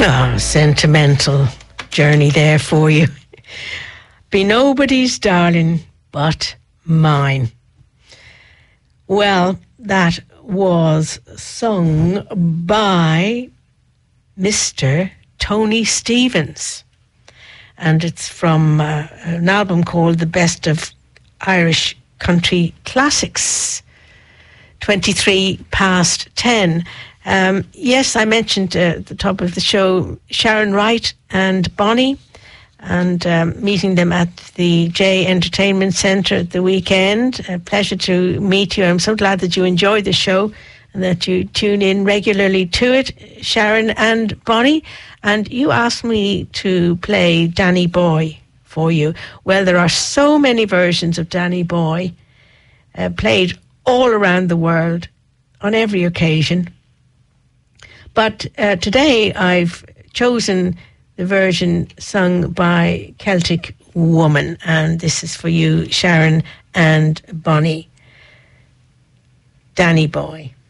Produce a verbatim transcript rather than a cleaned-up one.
Oh, sentimental journey there for you. Be nobody's darling but mine. Well, that was sung by Mister Tony Stevens. And it's from uh, an album called The Best of Irish Country Classics. twenty-three past ten. Um, yes, I mentioned uh, at the top of the show Sharon Wright and Bonnie, and um, meeting them at the J Entertainment Centre at the weekend. A pleasure to meet you. I'm so glad that you enjoy the show and that you tune in regularly to it, Sharon and Bonnie. And you asked me to play Danny Boy for you. Well, there are so many versions of Danny Boy uh, played all around the world on every occasion. But uh, today I've chosen the version sung by Celtic Woman, and this is for you, Sharon and Bonnie. Danny Boy.